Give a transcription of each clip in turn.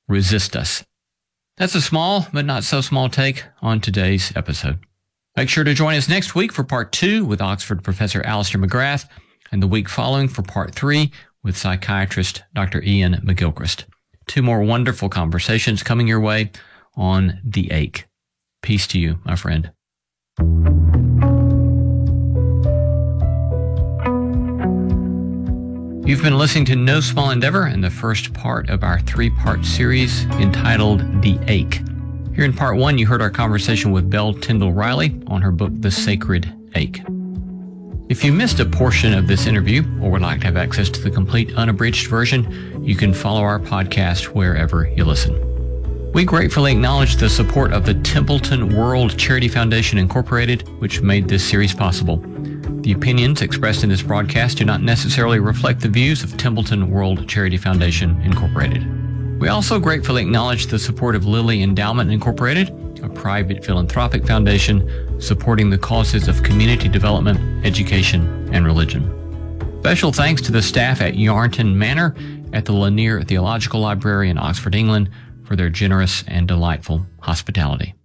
resist us. That's a small but not so small take on today's episode. Make sure to join us next week for part 2 with Oxford Professor Alistair McGrath, and the week following for part 3 with psychiatrist Dr. Ian McGilchrist. 2 more wonderful conversations coming your way on The Ache. Peace to you, my friend. You've been listening to No Small Endeavor and the first part of our 3-part series entitled The Ache. Here in part 1, you heard our conversation with Belle Tyndall Riley on her book, The Sacred Ache. If you missed a portion of this interview or would like to have access to the complete unabridged version, you can follow our podcast wherever you listen. We gratefully acknowledge the support of the Templeton World Charity Foundation, Incorporated, which made this series possible. The opinions expressed in this broadcast do not necessarily reflect the views of Templeton World Charity Foundation, Incorporated. We also gratefully acknowledge the support of Lilly Endowment Incorporated, a private philanthropic foundation supporting the causes of community development, education, and religion. Special thanks to the staff at Yarnton Manor at the Lanier Theological Library in Oxford, England, for their generous and delightful hospitality.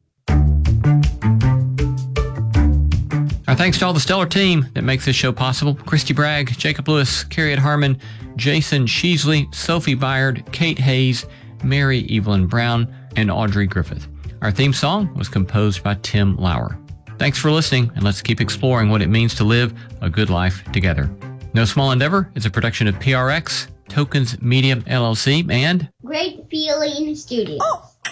Our thanks to all the stellar team that makes this show possible: Christy Bragg, Jacob Lewis, Carriot Harmon, Jason Sheasley, Sophie Byard, Kate Hayes, Mary Evelyn Brown, and Audrey Griffith. Our theme song was composed by Tim Lauer. Thanks for listening, and let's keep exploring what it means to live a good life together. No Small Endeavor is a production of PRX, Tokens Media LLC, and Great Feeling Studios.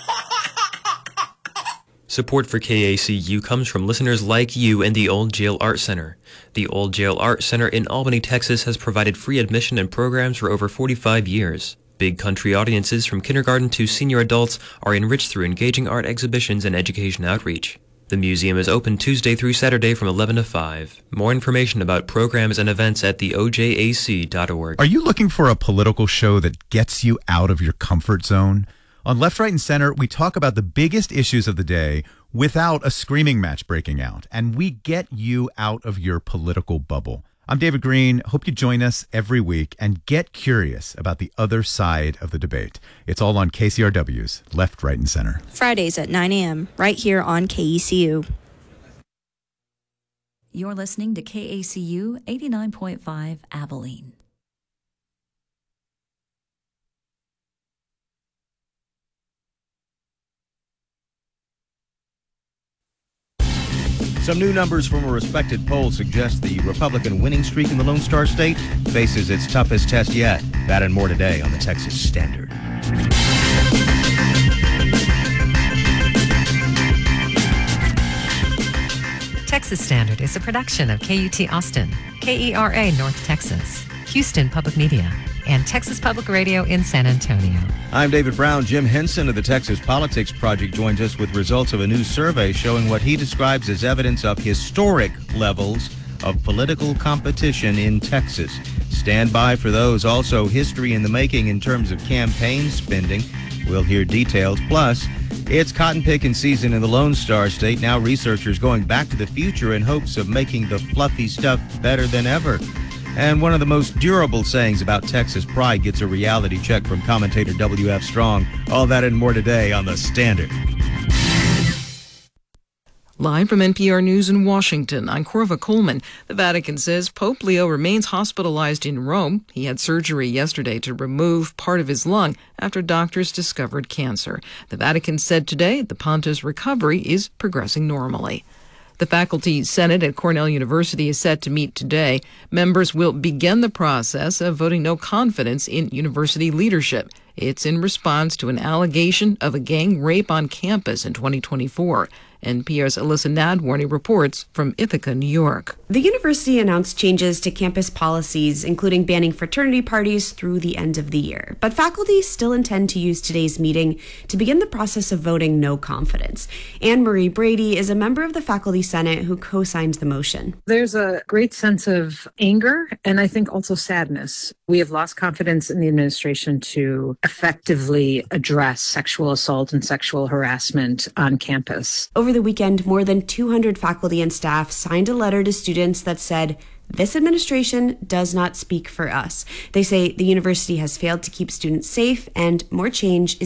Support for KACU comes from listeners like you and the Old Jail Art Center. The Old Jail Art Center in Albany, Texas has provided free admission and programs for over 45 years. Big country audiences from kindergarten to senior adults are enriched through engaging art exhibitions and education outreach. The museum is open Tuesday through Saturday from 11 to 5. More information about programs and events at theojac.org. Are you looking for a political show that gets you out of your comfort zone? On Left, Right, and Center, we talk about the biggest issues of the day without a screaming match breaking out, and we get you out of your political bubble. I'm David Green. Hope you join us every week and get curious about the other side of the debate. It's all on KCRW's Left, Right, and Center. Fridays at 9 a.m., right here on KECU. You're listening to KACU 89.5 Abilene. Some new numbers from a respected poll suggest the Republican winning streak in the Lone Star State faces its toughest test yet. That and more today on the Texas Standard. Texas Standard is a production of KUT Austin, KERA North Texas, Houston Public Media, and Texas Public Radio in San Antonio. I'm David Brown. Jim Henson of the Texas Politics Project joins us with results of a new survey showing what he describes as evidence of historic levels of political competition in Texas. Stand by for those. Also, history in the making in terms of campaign spending. We'll hear details. Plus, it's cotton picking season in the Lone Star State. Now researchers going back to the future in hopes of making the fluffy stuff better than ever. And one of the most durable sayings about Texas pride gets a reality check from commentator W.F. Strong. All that and more today on The Standard. Live from NPR News in Washington, I'm Corva Coleman. The Vatican says Pope Leo remains hospitalized in Rome. He had surgery yesterday to remove part of his lung after doctors discovered cancer. The Vatican said today the Pontiff's recovery is progressing normally. The Faculty Senate at Cornell University is set to meet today. Members will begin the process of voting no confidence in university leadership. It's in response to an allegation of a gang rape on campus in 2024. NPR's Alyssa Nadworny reports from Ithaca, New York. The university announced changes to campus policies, including banning fraternity parties through the end of the year. But faculty still intend to use today's meeting to begin the process of voting no confidence. Anne Marie Brady is a member of the Faculty Senate who co-signed the motion. There's a great sense of anger and I think also sadness. We have lost confidence in the administration to effectively address sexual assault and sexual harassment on campus. Over the weekend, more than 200 faculty and staff signed a letter to students that said, "This administration does not speak for us." They say the university has failed to keep students safe and more change is